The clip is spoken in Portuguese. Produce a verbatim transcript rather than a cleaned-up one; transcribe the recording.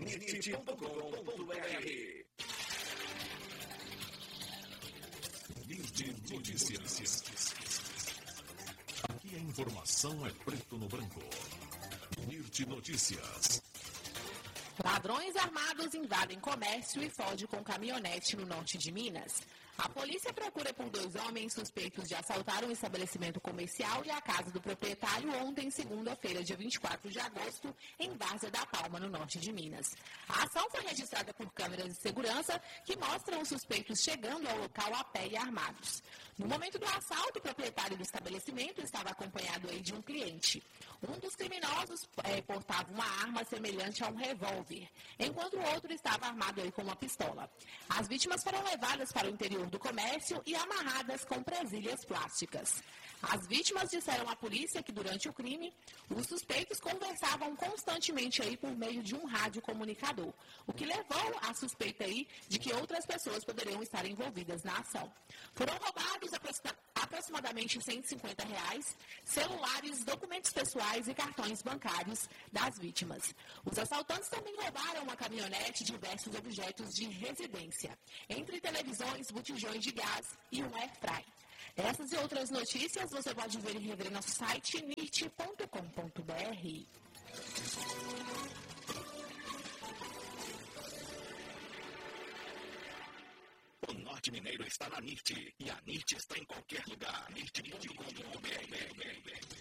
nirt ponto com ponto br. Nirt Notícias. Aqui a informação é preto no branco. Nirt Notícias. Ladrões armados invadem comércio e fogem com caminhonete no norte de Minas. A polícia procura por dois homens suspeitos de assaltar um estabelecimento comercial e a casa do proprietário ontem, segunda-feira, dia vinte e quatro de agosto, em Várzea da Palma, no norte de Minas. A ação foi registrada por câmeras de segurança que mostram os suspeitos chegando ao local a pé e armados. No momento do assalto, o proprietário do estabelecimento estava acompanhado aí de um cliente. Um dos criminosos é, portava uma arma semelhante a um revólver, enquanto o outro estava armado aí com uma pistola. As vítimas foram levadas para o interior do comércio e amarradas com presilhas plásticas. As vítimas disseram à polícia que durante o crime, os suspeitos conversavam constantemente aí por meio de um rádio comunicador, o que levou à suspeita aí de que outras pessoas poderiam estar envolvidas na ação. Foram roubados aproximadamente cento e cinquenta reais, celulares, documentos pessoais e cartões bancários das vítimas. Os assaltantes também roubaram uma caminhonete e diversos objetos de residência, entre televisões, botijões de gás e um airfry. Essas e outras notícias você pode ver e rever no nosso site nirt ponto com ponto br. O Norte Mineiro está na Nirt e a Nirt está em qualquer lugar. nirt ponto com ponto br.